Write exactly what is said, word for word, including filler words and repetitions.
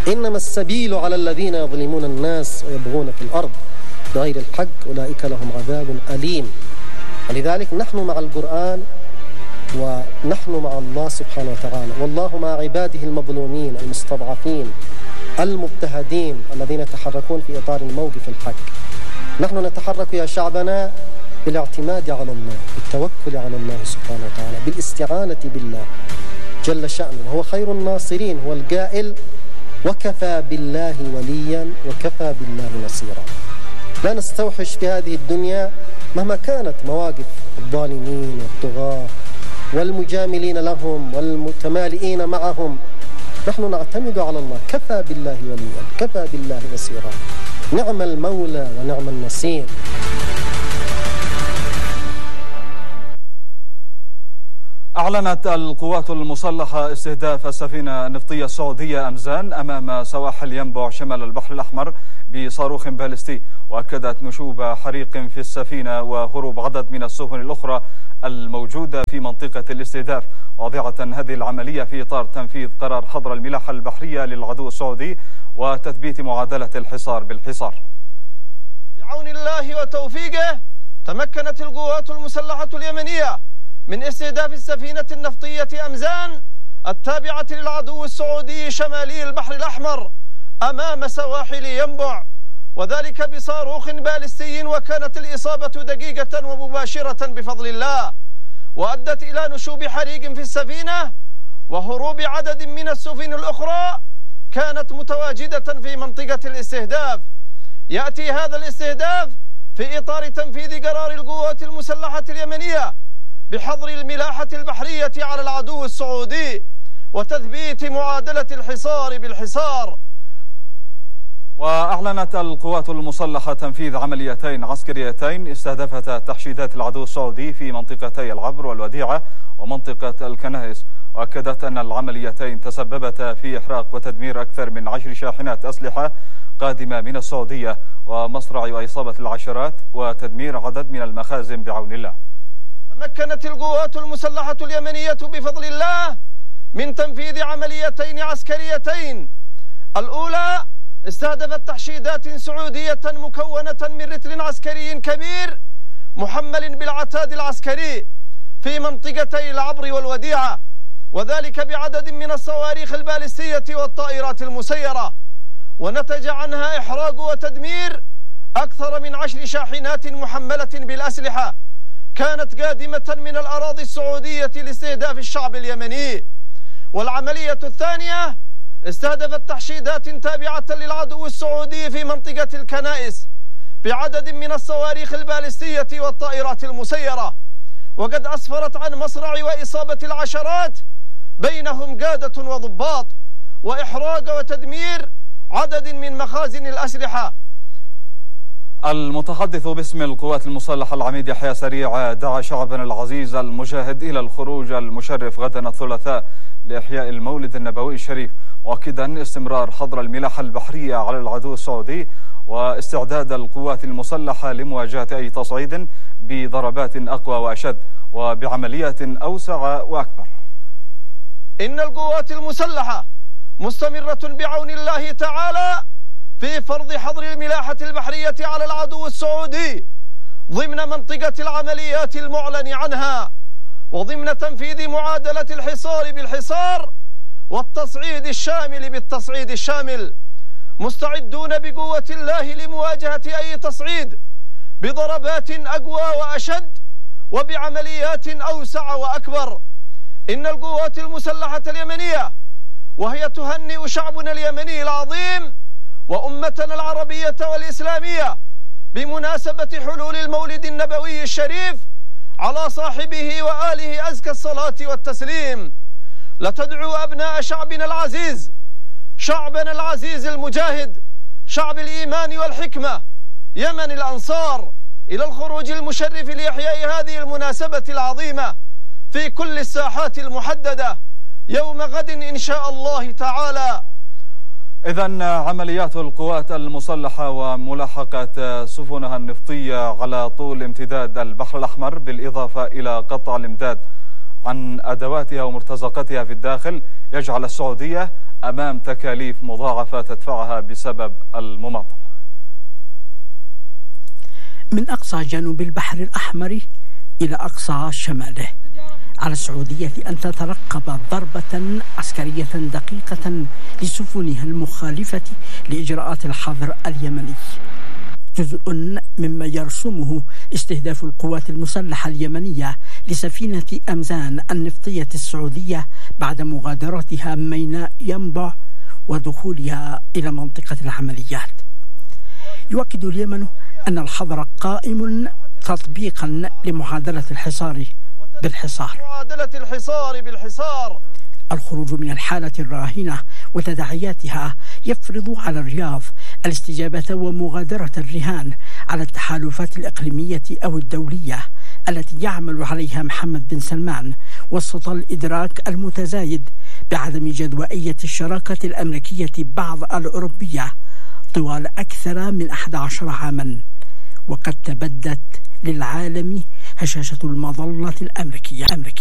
إنما السبيل على الذين يظلمون الناس ويبغون في الأرض بغير الحق أولئك لهم عذاب أليم. ولذلك نحن مع القرآن ونحن مع الله سبحانه وتعالى، والله مع عباده المظلومين المستضعفين المضطهدين الذين يتحركون في إطار الموقف الحق. نحن نتحرك يا شعبنا بالاعتماد على الله، بالتوكل على الله سبحانه وتعالى، بالاستعانة بالله جل شأنه، وهو خير الناصرين. هو القائل: وكفى بالله وليا وكفى بالله نصيرا. لا نستوحش في هذه الدنيا مهما كانت مواقف الظالمين والطغاة والمجاملين لهم والمتمالئين معهم، نحن نعتمد على الله. كفى بالله وليا كفى بالله نصيرا، نعم المولى ونعم النصير. أعلنت القوات المسلحة استهداف السفينة النفطية السعودية أمزان أمام سواحل ينبع شمال البحر الأحمر بصاروخ باليستي، وأكدت نشوب حريق في السفينة وهروب عدد من السفن الأخرى الموجودة في منطقة الاستهداف، واضعة هذه العملية في إطار تنفيذ قرار حظر الملاحة البحرية للعدو السعودي وتثبيت معادلة الحصار بالحصار. بعون الله وتوفيقه تمكنت القوات المسلحة اليمنية من استهداف السفينة النفطية أمزان التابعة للعدو السعودي شمالي البحر الأحمر أمام سواحل ينبع، وذلك بصاروخ باليستي، وكانت الإصابة دقيقة ومباشرة بفضل الله، وأدت إلى نشوب حريق في السفينة وهروب عدد من السفن الأخرى كانت متواجدة في منطقة الاستهداف. يأتي هذا الاستهداف في إطار تنفيذ قرار القوات المسلحة اليمنية بحظر الملاحة البحرية على العدو السعودي وتثبيت معادلة الحصار بالحصار. وأعلنت القوات المسلحة تنفيذ عمليتين عسكريتين استهدفتا تحشيدات العدو السعودي في منطقتي العبر والوديعة ومنطقة الكنائس، وأكدت أن العمليتين تسببتا في إحراق وتدمير أكثر من عشر شاحنات أسلحة قادمة من السعودية ومصرع وإصابة العشرات وتدمير عدد من المخازن بعون الله. تمكنت القوات المسلحة اليمنية بفضل الله من تنفيذ عمليتين عسكريتين. الأولى استهدفت تحشيدات سعودية مكونة من رتل عسكري كبير محمل بالعتاد العسكري في منطقتي العبر والوديعة، وذلك بعدد من الصواريخ الباليستية والطائرات المسيرة، ونتج عنها إحراق وتدمير أكثر من عشر شاحنات محملة بالأسلحة كانت قادمة من الأراضي السعودية لاستهداف الشعب اليمني. والعملية الثانية استهدفت تحشيدات تابعة للعدو السعودي في منطقة الكنائس بعدد من الصواريخ الباليستية والطائرات المسيرة، وقد أسفرت عن مصرع وإصابة العشرات بينهم قادة وضباط، وإحراق وتدمير عدد من مخازن الأسلحة. المتحدث باسم القوات المسلحة العميد يحيى سريع دعا شعبنا العزيز المجاهد إلى الخروج المشرف غدا الثلاثاء لإحياء المولد النبوي الشريف، مؤكدا استمرار حظر الملاحة البحرية على العدو السعودي واستعداد القوات المسلحة لمواجهة أي تصعيد بضربات أقوى وأشد وبعمليات أوسع وأكبر. إن القوات المسلحة مستمرة بعون الله تعالى في فرض حظر الملاحة البحرية على العدو السعودي ضمن منطقة العمليات المعلن عنها، وضمن تنفيذ معادلة الحصار بالحصار والتصعيد الشامل بالتصعيد الشامل، مستعدون بقوة الله لمواجهة أي تصعيد بضربات أقوى وأشد وبعمليات أوسع وأكبر. إن القوات المسلحة اليمنية وهي تهنئ شعبنا اليمني العظيم وأمتنا العربية والإسلامية بمناسبة حلول المولد النبوي الشريف على صاحبه وآله أزكى الصلاة والتسليم، لتدعو أبناء شعبنا العزيز، شعبنا العزيز المجاهد، شعب الإيمان والحكمة، يمن الأنصار، إلى الخروج المشرف لإحياء هذه المناسبة العظيمة في كل الساحات المحددة يوم غد إن شاء الله تعالى. إذن عمليات القوات المسلحة وملاحقة سفنها النفطية على طول امتداد البحر الأحمر بالإضافة إلى قطع الإمداد عن أدواتها ومرتزقاتها في الداخل يجعل السعودية أمام تكاليف مضاعفة تدفعها بسبب المماطلة. من أقصى جنوب البحر الأحمر إلى أقصى شماله، على السعودية أن تترقب ضربة عسكرية دقيقة لسفنها المخالفة لإجراءات الحظر اليمني، جزء مما يرسمه استهداف القوات المسلحة اليمنية لسفينة أمزان النفطية السعودية بعد مغادرتها ميناء ينبع ودخولها إلى منطقة العمليات. يؤكد اليمن أن الحظر قائم تطبيقا لمعادلة الحصار بالحصار. معادلة الحصار بالحصار. الخروج من الحالة الراهنة وتداعياتها يفرض على الرياض الاستجابة ومغادرة الرهان على التحالفات الإقليمية أو الدولية التي يعمل عليها محمد بن سلمان وسط الإدراك المتزايد بعدم جدوائية الشراكة الأمريكية بعض الأوروبية طوال أكثر من أحد عشر عاما، وقد تبدت للعالم هشاشة المظلة الأمريكية.